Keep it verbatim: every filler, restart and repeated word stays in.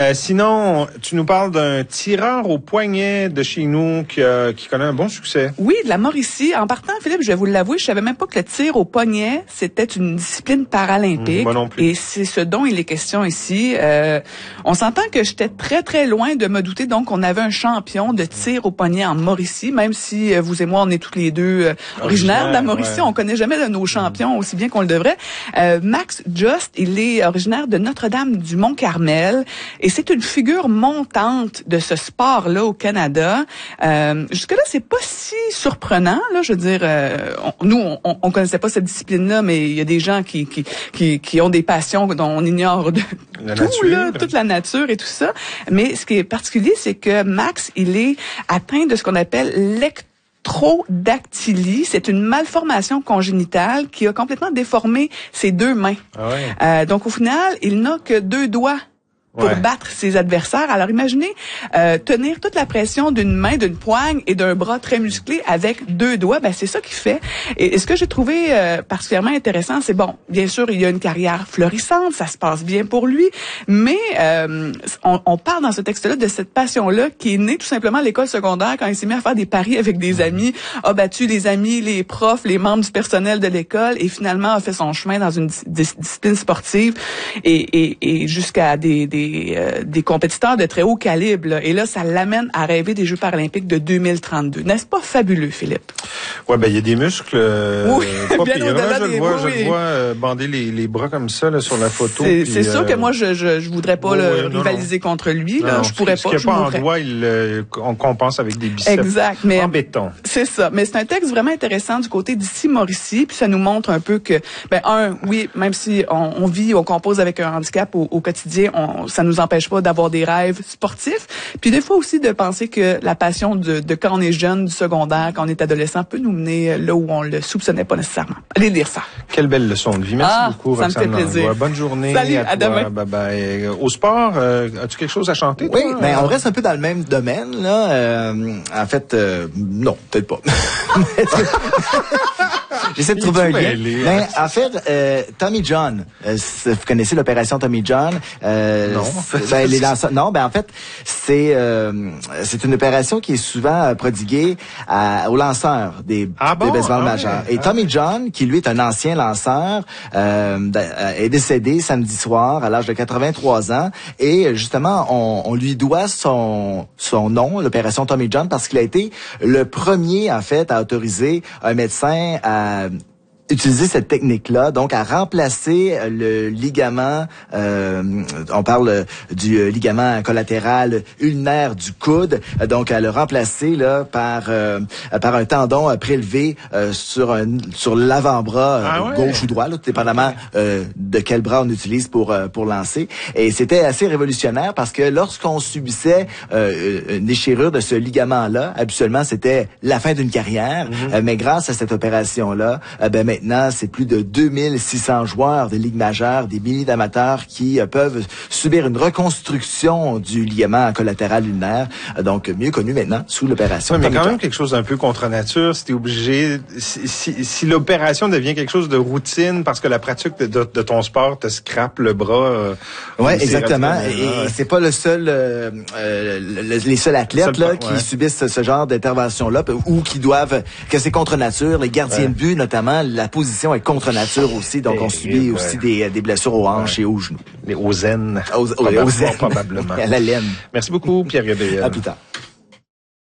Euh, sinon, tu nous parles d'un tireur au poignet de chez nous qui, euh, qui connaît un bon succès. Oui, de la Mauricie. En partant, Philippe, je vais vous l'avouer, je savais même pas que le tir au poignet, c'était une discipline paralympique. Mmh, moi non plus. Et c'est ce dont il est question ici. Euh, on s'entend que j'étais très, très loin de me douter, donc, qu'on avait un champion de tir au poignet en Mauricie, même si euh, vous et moi, on est tous les deux euh, originaires de la Mauricie. Ouais. On connaît jamais de nos champions aussi bien qu'on le devrait. Euh, Max Just, il est originaire de Notre-Dame du Mont-Carmel et c'est une figure montante de ce sport-là au Canada. Euh, jusque-là, c'est pas si surprenant, là. Je veux dire, euh, on, nous, on, on connaissait pas cette discipline-là, mais il y a des gens qui, qui, qui, qui ont des passions dont on ignore de la tout, nature. là, toute la nature et tout ça. Mais ce qui est particulier, c'est que Max, il est atteint de ce qu'on appelle l'électrodactylie. C'est une malformation congénitale qui a complètement déformé ses deux mains. Ah ouais. Euh, donc, au final, il n'a que deux doigts pour ouais. battre ses adversaires. Alors, imaginez euh, tenir toute la pression d'une main, d'une poigne et d'un bras très musclé avec deux doigts. Ben, c'est ça qu'il fait. Et, et ce que j'ai trouvé euh, particulièrement intéressant, c'est bon, bien sûr, il y a une carrière florissante, ça se passe bien pour lui, mais euh, on, on parle dans ce texte-là de cette passion-là qui est née tout simplement à l'école secondaire quand il s'est mis à faire des paris avec des amis, a battu les amis, les profs, les membres du personnel de l'école et finalement a fait son chemin dans une dis- discipline sportive et, et, et jusqu'à des, des Des, euh, des compétiteurs de très haut calibre. Là. Et là, ça l'amène à rêver des Jeux paralympiques de deux mille trente-deux. N'est-ce pas fabuleux, Philippe? Ouais, ben il y a des muscles. Euh, oui, pas bien pire. au-delà Je des le vois, oui. je le vois euh, bander les, les bras comme ça là, sur la photo. C'est, puis, c'est sûr euh, que moi, je je, je voudrais pas oh, le ouais, non, rivaliser non. contre lui. Là, non, je pourrais ce pas. Ce je qui n'est pas mourrais. en doigt, il, euh, on compense avec des biceps. Exact, mais en béton. C'est ça. Mais c'est un texte vraiment intéressant du côté d'ici Mauricie, puis ça nous montre un peu que, ben un, oui, même si on, on vit, on compose avec un handicap au, au quotidien, on, ça nous empêche pas d'avoir des rêves sportifs. Puis des fois aussi de penser que la passion de, de quand on est jeune, du secondaire, quand on est adolescent, peut nous mener là où on le soupçonnait pas nécessairement. Allez lire ça. Quelle belle leçon de vie. Merci ah, beaucoup, ça Roxane me fait plaisir. Langlois. Bonne journée. Salut, à, à toi. demain. Bye bye. Au sport, euh, as-tu quelque chose à chanter? Oui, toi? ben on reste un peu dans le même domaine là. Euh, en fait, euh, non, peut-être pas. J'essaie de trouver un lien. Ben, en fait, euh, Tommy John, euh, vous connaissez l'opération Tommy John? Euh, non. Ben, les lanceurs, non, ben en fait, c'est euh, c'est une opération qui est souvent prodiguée à, aux lanceurs des, ah bon? des baseballs ah majeurs. Ouais. Et Tommy John, qui lui est un ancien lanceur, euh, est décédé samedi soir à l'âge de quatre-vingt-trois ans. Et justement, on, on lui doit son son nom, l'opération Tommy John, parce qu'il a été le premier en fait à autoriser un médecin à utiliser cette technique-là, donc à remplacer le ligament, euh, on parle du ligament collatéral ulnaire du coude, donc à le remplacer là par euh, par un tendon prélevé euh, sur un sur l'avant-bras ah euh, ouais. gauche ou droit, là, tout dépendamment euh, de quel bras on utilise pour euh, pour lancer. Et c'était assez révolutionnaire parce que lorsqu'on subissait euh, une déchirure de ce ligament-là, habituellement c'était la fin d'une carrière, mm-hmm. euh, mais grâce à cette opération-là, euh, ben maintenant, c'est plus de deux mille six cents joueurs des ligues majeures, des milliers d'amateurs qui euh, peuvent subir une reconstruction du ligament collatéral ulnaire, euh, donc mieux connu maintenant sous l'opération. Oui, mais quand même quelque chose d'un peu contre nature. Si t'es obligé, si, si, si l'opération devient quelque chose de routine parce que la pratique de, de, de ton sport te scrape le bras. Euh, oui, exactement. Et, et c'est pas le seul, euh, euh, le, les seuls athlètes seul, là qui ouais. subissent ce, ce genre d'intervention-là ou qui doivent, que c'est contre nature. Les gardiens ouais. de but, notamment, la position est contre nature aussi, donc et, on subit et, aussi ouais. des, des blessures aux hanches ouais. et aux genoux. Les aux aines. Aux, aux, aux aines. Probablement. À la laine. Merci beaucoup, Pierre Gabriel. À plus tard.